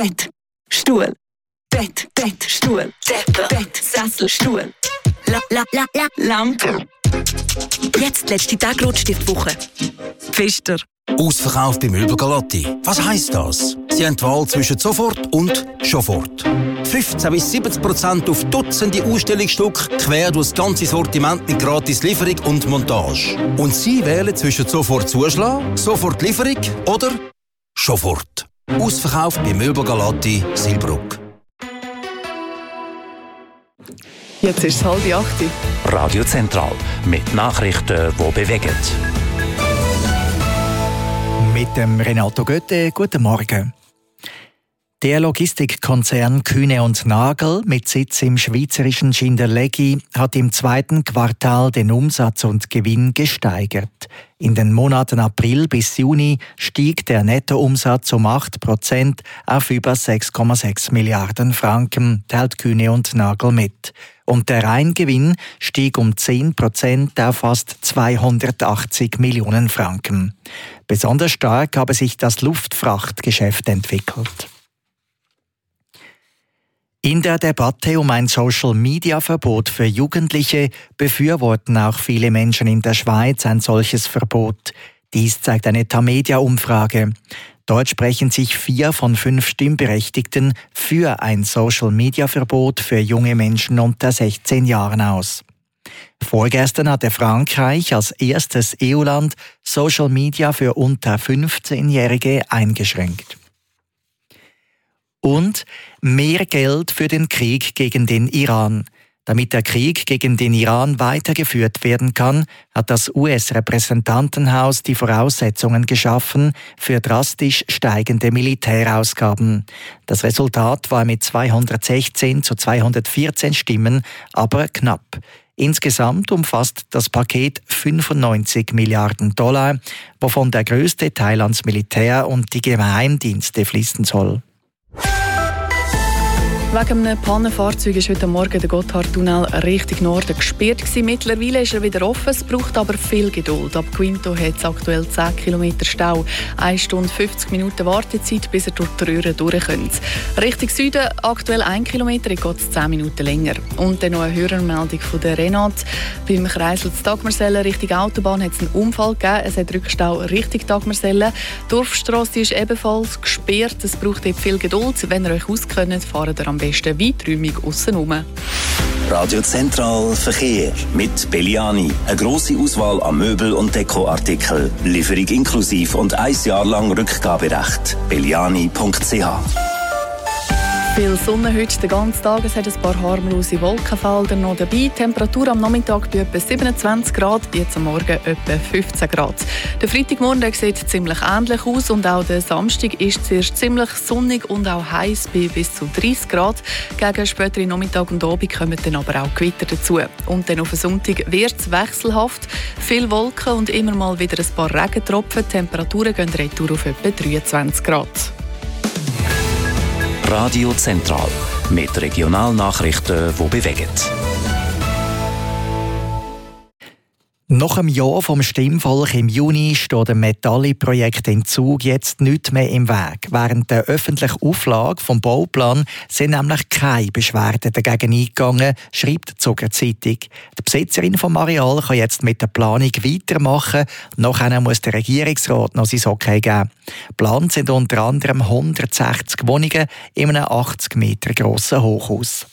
Bett, Stuhl. Bett, Stuhl. Bett, Sessel, Stuhl. Lampe. Jetzt letzte Tag Rotstiftwoche. Pfister. Ausverkauf bei Möbelgalatti. Was heisst das? Sie haben die Wahl zwischen sofort und Schofort. 15-70% auf Dutzende Ausstellungsstücke, quer durch das ganze Sortiment mit gratis Lieferung und Montage. Und Sie wählen zwischen sofort Zuschlag, sofort Lieferung oder Schofort. Ausverkauf bei Möbelgalatti Silbruck. Jetzt ist es 7:30. Radio Zentral mit Nachrichten, die bewegen. Mit dem Renato Götte, guten Morgen. Der Logistikkonzern Kühne & Nagel mit Sitz im schweizerischen Schindlerleggi hat im zweiten Quartal den Umsatz und Gewinn gesteigert. In den Monaten April bis Juni stieg der Nettoumsatz um 8% auf über 6,6 Milliarden Franken, teilt Kühne & Nagel mit. Und der Reingewinn stieg um 10% auf fast 280 Millionen Franken. Besonders stark habe sich das Luftfrachtgeschäft entwickelt. In der Debatte um ein Social-Media-Verbot für Jugendliche befürworten auch viele Menschen in der Schweiz ein solches Verbot. Dies zeigt eine Tamedia-Umfrage. Dort sprechen sich 4 von 5 Stimmberechtigten für ein Social-Media-Verbot für junge Menschen unter 16 Jahren aus. Vorgestern hatte Frankreich als erstes EU-Land Social-Media für unter 15-Jährige eingeschränkt. Und mehr Geld für den Krieg gegen den Iran. Damit der Krieg gegen den Iran weitergeführt werden kann, hat das US-Repräsentantenhaus die Voraussetzungen geschaffen für drastisch steigende Militärausgaben. Das Resultat war mit 216 zu 214 Stimmen aber knapp. Insgesamt umfasst das Paket 95 Milliarden $, wovon der größte Teil ans Militär und die Geheimdienste fließen soll. Wegen einem Pannenfahrzeug war heute Morgen der Gotthardtunnel Richtung Norden gesperrt. Mittlerweile ist er wieder offen, es braucht aber viel Geduld. Ab Quinto hat es aktuell 10 Kilometer Stau, 1 Stunde 50 Minuten Wartezeit, bis er durch die Röhre durchkommt. Richtung Süden aktuell 1 Kilometer, geht es 10 Minuten länger. Und dann noch eine Hörermeldung von der Renate. Beim Kreisel zu Dagmersellen Richtung Autobahn hat es einen Unfall gegeben. Es hat Rückstau Richtung Dagmersellen. Die Dorfstrasse ist ebenfalls gesperrt. Es braucht eben viel Geduld. Wenn ihr euch auskennt, fahrt ihr am besten weiträumig aussen rum. Radio Zentral Verkehr mit Belliani. Eine grosse Auswahl an Möbel- und Dekoartikeln. Lieferung inklusiv und 1 Jahr lang Rückgaberecht. Belliani.ch. Viel Sonne heute den ganzen Tag. Es hat ein paar harmlose Wolkenfelder noch dabei. Temperatur am Nachmittag bei etwa 27 Grad, jetzt am Morgen etwa 15 Grad. Der Freitagmorgen der sieht ziemlich ähnlich aus und auch der Samstag ist zuerst ziemlich sonnig und auch heiß bei bis zu 30 Grad. Gegen späteren Nachmittag und Abend kommen dann aber auch Gewitter dazu. Und dann auf den Sonntag wird es wechselhaft. Viel Wolken und immer mal wieder ein paar Regentropfen. Die Temperaturen gehen retour auf etwa 23 Grad. Radio Zentral mit Regionalnachrichten, die bewegen. Nach einem Jahr vom Stimmvolk im Juni steht dem Metalli-Projekt Entzug jetzt nichts mehr im Weg. Während der öffentlichen Auflage vom Bauplan sind nämlich keine Beschwerden dagegen eingegangen, schreibt die Zuger Zeitung. Die Besitzerin vom Areal kann jetzt mit der Planung weitermachen. Nachher muss der Regierungsrat noch sein Okay geben. Geplant sind unter anderem 160 Wohnungen in einem 80 Meter grossen Hochhaus.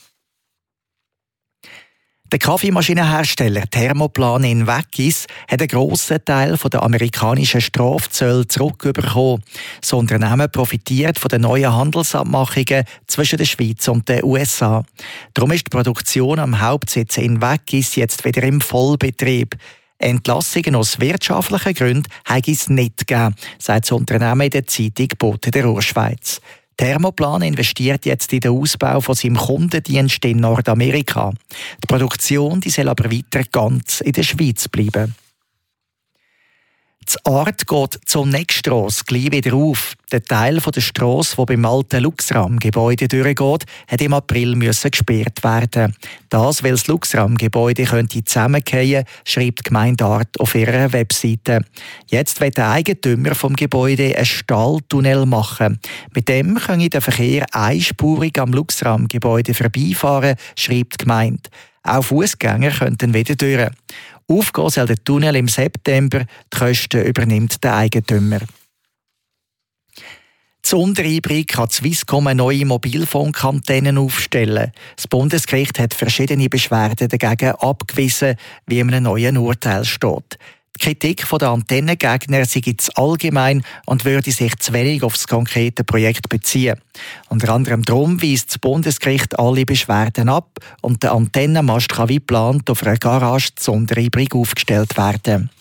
Der Kaffeemaschinenhersteller Thermoplan in Weggis hat einen grossen Teil der amerikanischen Strafzölle zurückbekommen. Das Unternehmen profitiert von den neuen Handelsabmachungen zwischen der Schweiz und den USA. Darum ist die Produktion am Hauptsitz in Weggis jetzt wieder im Vollbetrieb. Entlassungen aus wirtschaftlichen Gründen habe es nicht gegeben, sagt das Unternehmen in der Zeitung Bote der Urschweiz. Thermoplan investiert jetzt in den Ausbau von seinem Kundendienst in Nordamerika. Die Produktion soll aber weiter ganz in der Schweiz bleiben. Die Art geht zur Neckstrasse gleich wieder auf. Der Teil der Strasse, der beim alten Luxram-Gebäude durchgeht, hat im April gesperrt werden. Das, weil das Luxram-Gebäude zusammenfallen könnte, schreibt die Gemeinde Art auf ihrer Webseite. Jetzt will der Eigentümer vom Gebäude einen Stahltunnel machen. Mit dem könne der Verkehr einspurig am Luxram-Gebäude vorbeifahren, schreibt die Gemeinde. Auch Fußgänger könnten wieder durch. Aufgehen soll der Tunnel im September, die Kosten übernimmt der Eigentümer. Zu Unteribrig kann Swisscom neue Mobilfunkantennen aufstellen. Das Bundesgericht hat verschiedene Beschwerden dagegen abgewiesen, wie in einem neuen Urteil steht. Die Kritik der Antennengegner sei zu allgemein und würde sich zu wenig auf das konkrete Projekt beziehen. Unter anderem darum weist das Bundesgericht alle Beschwerden ab und der Antennenmast kann wie geplant auf einer Garage zu Unteribrig aufgestellt werden.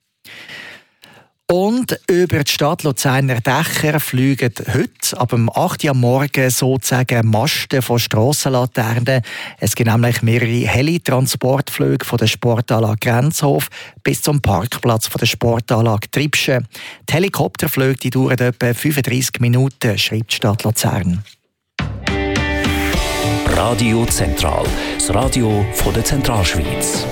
Und über die Stadt Luzerner Dächer fliegen heute ab 8 Uhr am Morgen sozusagen Masten von Strassenlaternen. Es gibt nämlich mehrere Heli-Transportflüge von der Sportanlage Grenzhof bis zum Parkplatz von der Sportanlage Tribschen. Die Helikopterflüge dauern etwa 35 Minuten, schreibt die Stadt Luzern. Radio Zentral, das Radio von der Zentralschweiz.